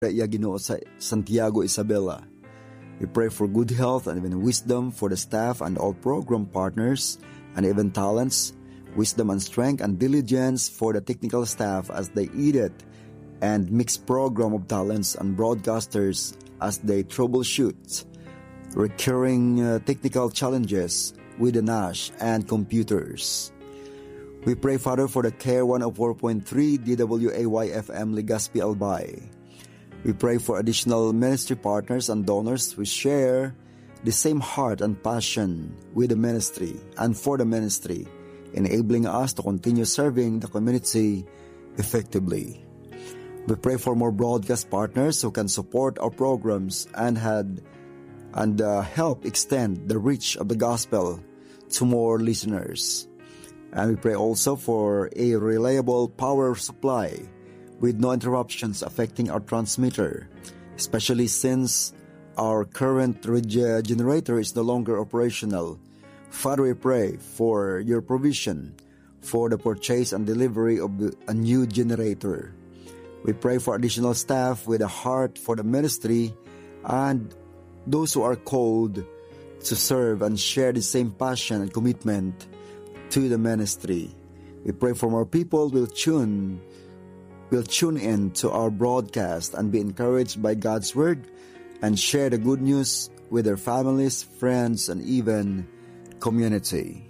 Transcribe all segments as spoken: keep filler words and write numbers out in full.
iya Ginoo sa Santiago Isabela. We pray for good health and even wisdom for the staff and all program partners and even talents, wisdom and strength and diligence for the technical staff as they edit and mix program of talents and broadcasters as they troubleshoot recurring uh, technical challenges with the NAS and computers. We pray, Father, for the Care one oh four point three D W A Y F M Legazpi Albay. We pray for additional ministry partners and donors who share the same heart and passion with the ministry and for the ministry, enabling us to continue serving the community effectively. We pray for more broadcast partners who can support our programs and had and uh, help extend the reach of the gospel to more listeners. And we pray also for a reliable power supply with no interruptions affecting our transmitter, especially since our current reg- generator is no longer operational. Father, we pray for your provision for the purchase and delivery of a new generator. We pray for additional staff with a heart for the ministry and those who are called to serve and share the same passion and commitment to the ministry. We pray for more people will tune will tune in to our broadcast and be encouraged by God's word and share the good news with their families, friends, and even community.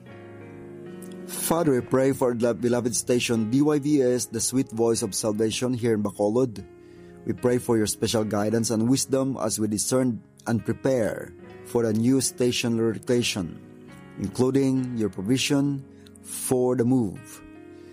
Father, we pray for the beloved station D Y V S, the sweet voice of salvation here in Bacolod. We pray for your special guidance and wisdom as we discern and prepare for a new station location, including your provision for the move.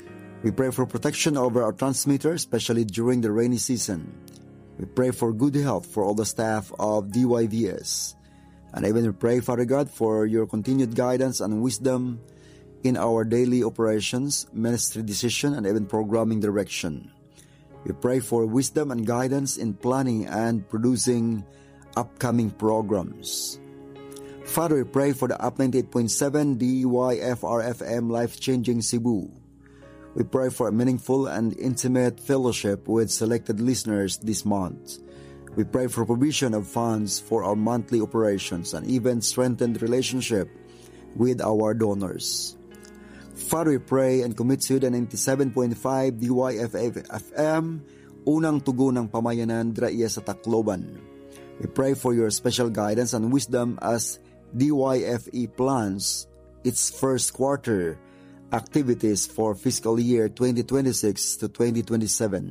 We pray for protection over our transmitter, especially during the rainy season. We pray for good health for all the staff of D Y V S. And even we pray, Father God, for your continued guidance and wisdom in our daily operations, ministry decision, and even programming direction. We pray for wisdom and guidance in planning and producing upcoming programs. Father, we pray for the Up ninety-eight point seven D Y F R F M Life-Changing Cebu. We pray for a meaningful and intimate fellowship with selected listeners this month. We pray for provision of funds for our monthly operations and even strengthened relationship with our donors. Father, we pray and commit to the ninety-seven point five D Y F F M, unang tugon ng pamayanan dira iya sa Tacloban. We pray for your special guidance and wisdom as D Y F E plans its first quarter activities for fiscal year twenty twenty-six to twenty twenty-seven.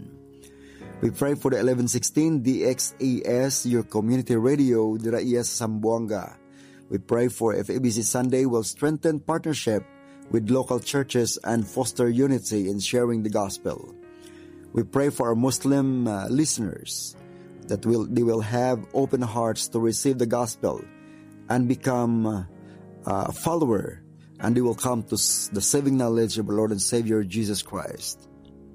We pray for the eleven sixteen D X A S, your community radio, dira iya sa Zamboanga. We pray for F A B C Sunday will strengthen partnership with local churches and foster unity in sharing the gospel. We pray for our Muslim uh, listeners that will they will have open hearts to receive the gospel and become uh, a follower, and they will come to the saving knowledge of our Lord and Savior Jesus Christ.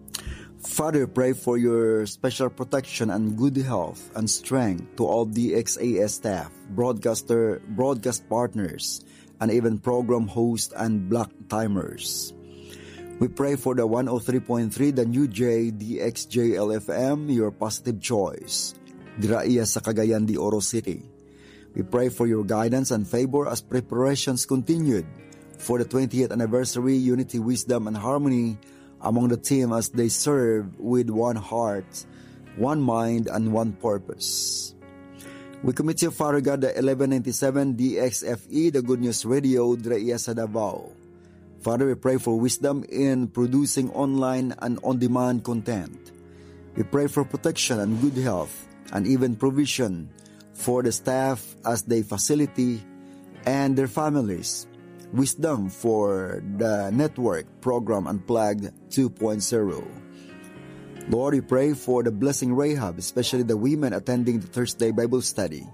Father, pray for your special protection and good health and strength to all D X A S staff, broadcaster, broadcast partners, and even program hosts and block timers. We pray for the one oh three point three, the New J D X J L F M, your positive choice, dira iya sa Cagayan de Oro City. We pray for your guidance and favor as preparations continued for the twentieth anniversary Unity, Wisdom, and Harmony among the team as they serve with one heart, one mind, and one purpose. We commit to you, Father God, the eleven ninety-seven D X F E, the Good News Radio, dira iya sa Davao. Father, we pray for wisdom in producing online and on-demand content. We pray for protection and good health and even provision for the staff as they facility and their families. Wisdom for the network program Unplugged two point oh. Lord, we pray for the blessing Rahab, especially the women attending the Thursday Bible study.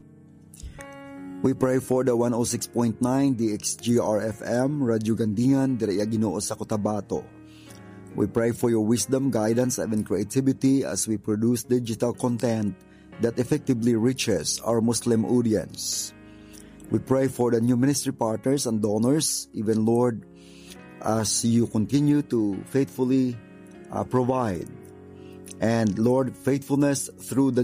We pray for the one oh six point nine D X G R F M, Radyo Gandingan, dira iya Ginoo sa Cotabato. We pray for your wisdom, guidance, and creativity as we produce digital content that effectively reaches our Muslim audience. We pray for the new ministry partners and donors, even Lord, as you continue to faithfully uh, provide and Lord, faithfulness through the